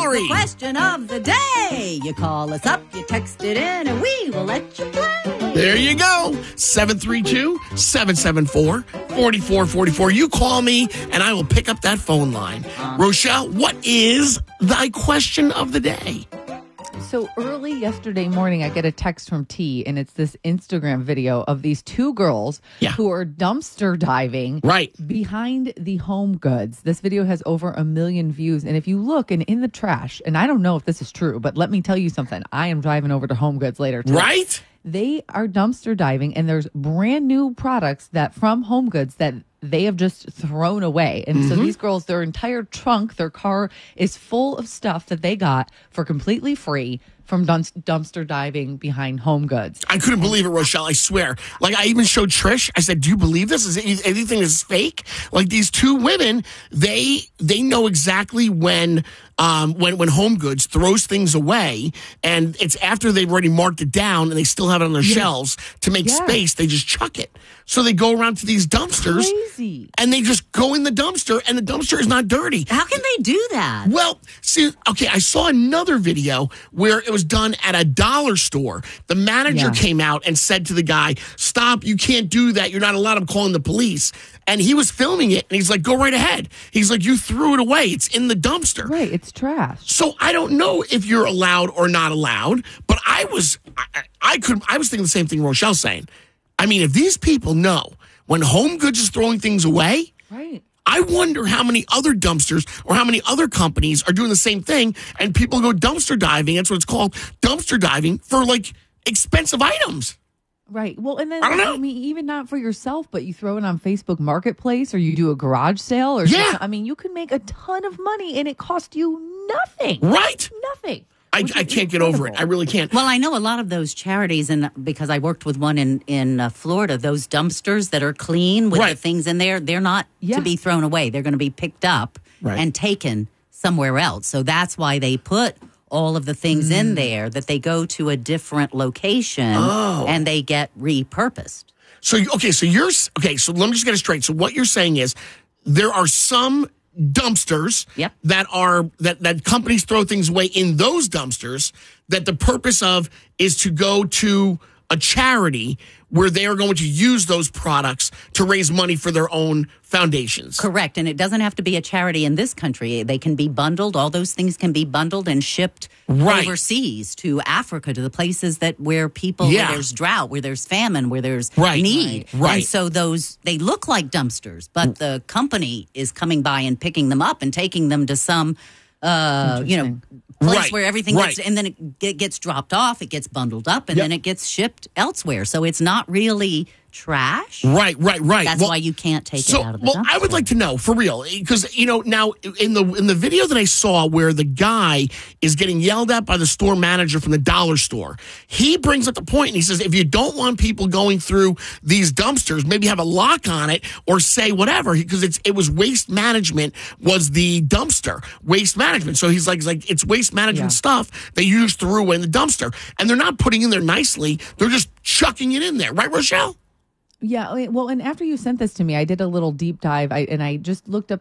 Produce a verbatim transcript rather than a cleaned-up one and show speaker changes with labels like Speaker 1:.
Speaker 1: Valerie.
Speaker 2: Question of the day. You call us up, you text it in, and we will let you play.
Speaker 1: There you go. seven three two, seven seven four, four four four four. You call me, and I will pick up that phone line. Uh, Rochelle, what is thy question of the day?
Speaker 3: So early yesterday morning, I get a text from T, and it's this Instagram video of these two girls
Speaker 1: yeah.
Speaker 3: who are dumpster diving
Speaker 1: right
Speaker 3: behind the Home Goods. This video has over a million views. And if you look and in the trash, and I don't know if this is true, but let me tell you something. I am driving over to Home Goods later today.
Speaker 1: Right?
Speaker 3: They are dumpster diving, and there's brand new products that from Home Goods that they have just thrown away. And mm-hmm. so these girls, their entire trunk, their car is full of stuff that they got for completely free from dumpster diving behind Home Goods.
Speaker 1: I couldn't believe it, Rochelle. I swear. Like, I even showed Trish. I said, do you believe this? Is it, anything is fake? Like, these two women, they they know exactly when um, when when Home Goods throws things away, and it's after they've already marked it down and they still have it on their yeah. shelves to make yeah. space. They just chuck it. So they go around to these dumpsters,
Speaker 3: Crazy.
Speaker 1: and they just go in the dumpster, and the dumpster is not dirty.
Speaker 2: How can they do that?
Speaker 1: Well, see, okay, I saw another video where it was done at a dollar store. The manager yeah. came out and said to the guy, stop, you can't do that. You're not allowed. I'm calling the police. And he was filming it, and he's like, go right ahead. He's like, you threw it away. It's in the dumpster.
Speaker 3: Right, it's trash.
Speaker 1: So I don't know if you're allowed or not allowed, but I was, I, I could, I was thinking the same thing Rochelle's saying. I mean, if these people know when Home Goods is throwing things away,
Speaker 3: right.
Speaker 1: I wonder how many other dumpsters or how many other companies are doing the same thing, and people go dumpster diving. That's what it's called, dumpster diving, for like expensive items.
Speaker 3: Right. Well, and then
Speaker 1: I don't know.
Speaker 3: I mean, even not for yourself, but you throw it on Facebook Marketplace or you do a garage sale or
Speaker 1: yeah.
Speaker 3: something. I mean, you can make a ton of money and it costs you nothing.
Speaker 1: Right.
Speaker 3: Nothing.
Speaker 1: I, I can't get over it. I really can't.
Speaker 2: Well, I know a lot of those charities, and because I worked with one in, in uh, Florida, those dumpsters that are clean with
Speaker 1: right.
Speaker 2: the things in there, they're not
Speaker 3: yeah.
Speaker 2: to be thrown away. They're going to be picked up
Speaker 1: right.
Speaker 2: and taken somewhere else. So that's why they put all of the things mm. in there, that they go to a different location
Speaker 1: oh.
Speaker 2: and they get repurposed.
Speaker 1: So, okay, so you're, okay, so let me just get it straight. So what you're saying is there are some dumpsters
Speaker 2: yep.
Speaker 1: that are that that companies throw things away in those dumpsters that the purpose of is to go to a charity where they are going to use those products to raise money for their own foundations.
Speaker 2: Correct. And it doesn't have to be a charity in this country. They can be bundled. All those things can be bundled and shipped
Speaker 1: right.
Speaker 2: overseas to Africa, to the places that where people,
Speaker 1: yeah.
Speaker 2: where there's drought, where there's famine, where there's
Speaker 1: right.
Speaker 2: need.
Speaker 1: Right.
Speaker 2: And so those, they look like dumpsters, but the company is coming by and picking them up and taking them to some, uh, you know, place
Speaker 1: right.
Speaker 2: where everything
Speaker 1: right.
Speaker 2: gets, and then it get, gets dropped off, it gets bundled up, and
Speaker 1: yep.
Speaker 2: then it gets shipped elsewhere. So it's not really trash.
Speaker 1: Right, right, right.
Speaker 2: That's
Speaker 1: well,
Speaker 2: why you can't take
Speaker 1: so,
Speaker 2: it out of the
Speaker 1: well,
Speaker 2: dumpster.
Speaker 1: I would like to know, for real, because, you know, now in the in the video that I saw where the guy is getting yelled at by the store manager from the dollar store, he brings up the point and he says, if you don't want people going through these dumpsters, maybe have a lock on it or say whatever, because it's it was waste management was the dumpster, waste management. So he's like, he's like it's waste management
Speaker 3: yeah.
Speaker 1: stuff that you just threw away in the dumpster. And they're not putting in there nicely. They're just chucking it in there. Right, Rochelle?
Speaker 3: Yeah, well, and after you sent this to me, I did a little deep dive, I, and I just looked up